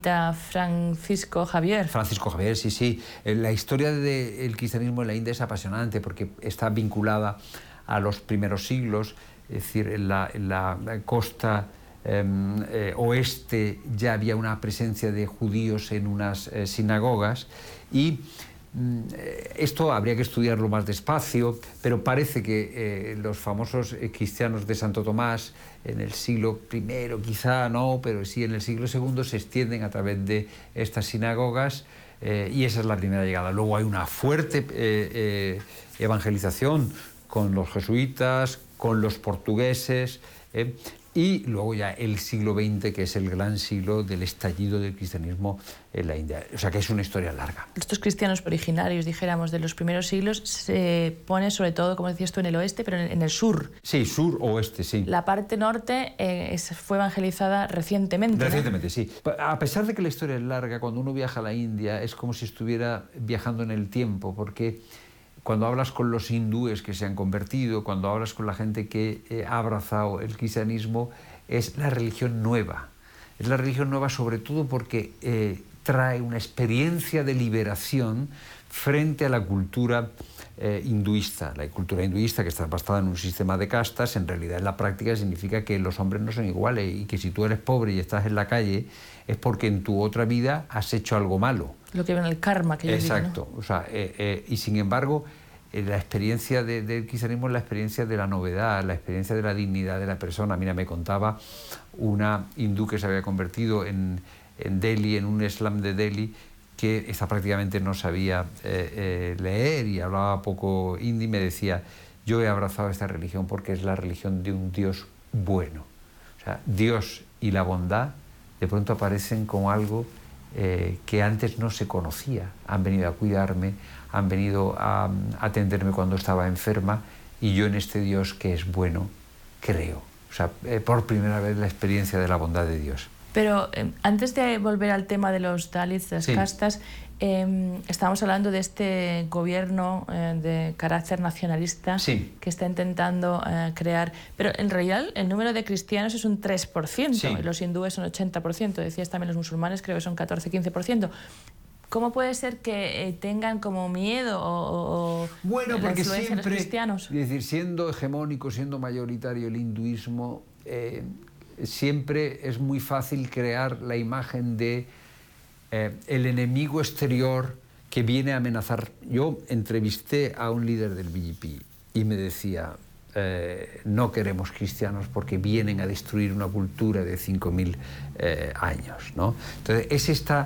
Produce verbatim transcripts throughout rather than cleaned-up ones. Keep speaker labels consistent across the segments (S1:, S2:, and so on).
S1: Francisco Javier.
S2: Francisco Javier, sí, sí. La historia del cristianismo en la India es apasionante porque está vinculada a los primeros siglos, es decir, en la, en la costa eh, eh, oeste ya había una presencia de judíos en unas eh, sinagogas y esto habría que estudiarlo más despacio, pero parece que eh, los famosos eh, cristianos de Santo Tomás en el siglo primero, quizá no, pero sí en el siglo segundo se extienden a través de estas sinagogas eh, y esa es la primera llegada. Luego hay una fuerte eh, eh, evangelización con los jesuitas, con los portugueses, eh, y luego ya el siglo veinte, que es el gran siglo del estallido del cristianismo en la India. O sea que es una historia larga.
S1: Estos cristianos originarios, dijéramos, de los primeros siglos, se pone sobre todo, como decías tú, en el oeste, pero en el sur.
S2: Sí, sur-oeste, sí.
S1: La parte norte eh, fue evangelizada recientemente,
S2: Recientemente,
S1: ¿no?
S2: Sí. A pesar de que la historia es larga, cuando uno viaja a la India es como si estuviera viajando en el tiempo, porque cuando hablas con los hindúes que se han convertido, cuando hablas con la gente que eh, ha abrazado el cristianismo, es la religión nueva. Es la religión nueva sobre todo porque eh, trae una experiencia de liberación frente a la cultura eh, hinduista. La cultura hinduista, que está basada en un sistema de castas, en realidad en la práctica significa que los hombres no son iguales y que si tú eres pobre y estás en la calle es porque en tu otra vida has hecho algo malo.
S1: Lo que ven el karma que yo digo, ¿no?
S2: Exacto. O sea, eh, eh, y sin embargo, eh, la experiencia de, del cristianismo es la experiencia de la novedad, la experiencia de la dignidad de la persona. Mira, me contaba una hindú que se había convertido en, en Delhi, en un slam de Delhi, que esta prácticamente no sabía eh, eh, leer y hablaba poco hindi, me decía: yo he abrazado esta religión porque es la religión de un Dios bueno. O sea, Dios y la bondad de pronto aparecen como algo eh, que antes no se conocía. Han venido a cuidarme, han venido a, a atenderme cuando estaba enferma, y yo en este Dios que es bueno creo. O sea, eh, por primera vez la experiencia de la bondad de Dios.
S1: Pero eh, antes de volver al tema de los Dalits, de las
S2: sí.
S1: castas, eh, estábamos hablando de este gobierno eh, de carácter nacionalista
S2: sí.
S1: que está intentando eh, crear... Pero en realidad el número de cristianos es un tres por ciento,
S2: sí.
S1: y los hindúes son ochenta por ciento, decías también los musulmanes creo que son catorce a quince por ciento. ¿Cómo puede ser que eh, tengan como miedo o, o
S2: bueno,
S1: la
S2: porque
S1: influencia
S2: siempre,
S1: de los cristianos?
S2: Es decir, siendo hegemónico, siendo mayoritario el hinduismo, eh, siempre es muy fácil crear la imagen de eh, el enemigo exterior que viene a amenazar. Yo entrevisté a un líder del B J P y me decía: eh, no queremos cristianos porque vienen a destruir una cultura de cinco mil eh, años, ¿no? Entonces es esta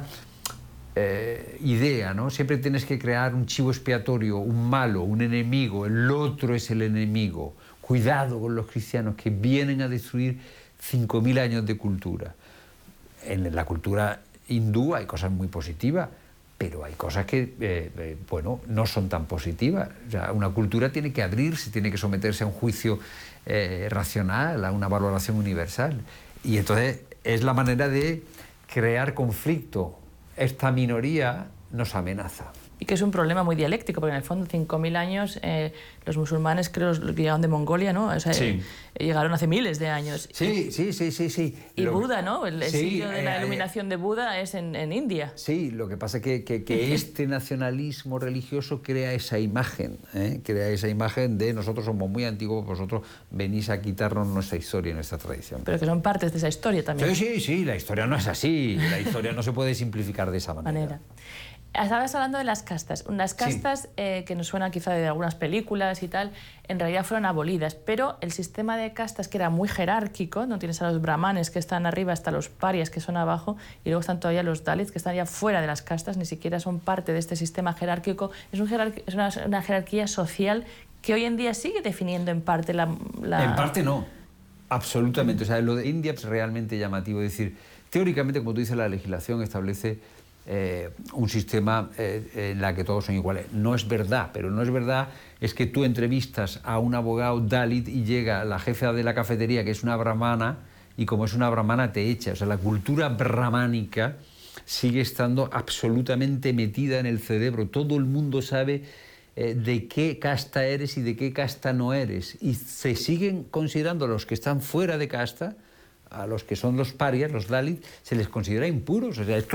S2: eh, idea, ¿no? Siempre tienes que crear un chivo expiatorio, un malo, un enemigo, el otro es el enemigo. Cuidado con los cristianos que vienen a destruir cinco mil años de cultura. En la cultura hindú hay cosas muy positivas, pero hay cosas que, eh, eh, bueno, no son tan positivas. O sea, una cultura tiene que abrirse, tiene que someterse a un juicio eh, racional, a una valoración universal. Y entonces es la manera de crear conflicto. Esta minoría nos amenaza.
S1: Y que es un problema muy dialéctico, porque en el fondo cinco mil años eh, los musulmanes creo que llegaron de Mongolia, ¿no? O sea,
S2: sí.
S1: eh, llegaron hace miles de años.
S2: Sí, sí, sí, sí, sí.
S1: Y
S2: lo...
S1: Buda, ¿no? El, el
S2: sí,
S1: sitio de la
S2: eh,
S1: iluminación de Buda es en, en India.
S2: Sí, lo que pasa es que, que, que este nacionalismo religioso crea esa imagen, ¿eh? Crea esa imagen de nosotros somos muy antiguos, vosotros venís a quitarnos nuestra historia y nuestra tradición.
S1: Pero que son partes de esa historia también.
S2: Sí, sí, sí, la historia no es así, la historia no se puede simplificar de esa manera.
S1: manera. Estabas hablando de las castas. Unas castas sí. eh, que nos suenan quizá de algunas películas y tal, en realidad fueron abolidas, pero el sistema de castas, que era muy jerárquico, no tienes a los brahmanes que están arriba hasta los parias que son abajo, y luego están todavía los dalits que están ya fuera de las castas, ni siquiera son parte de este sistema jerárquico. Es, un jerarqui es una, una jerarquía social que hoy en día sigue definiendo en parte la... la...
S2: En parte no, absolutamente. O sea, lo de India es realmente llamativo. Es decir, teóricamente, como tú dices, la legislación establece Eh, un sistema eh, en la que todos son iguales. No es verdad, pero no es verdad es que tú entrevistas a un abogado dalit y llega la jefa de la cafetería, que es una brahmana, y como es una brahmana te echa. O sea, la cultura brahmánica sigue estando absolutamente metida en el cerebro. Todo el mundo sabe eh, de qué casta eres y de qué casta no eres. Y se siguen considerando los que están fuera de casta a los que son los parias, los Dalit, se les considera impuros. O sea, esto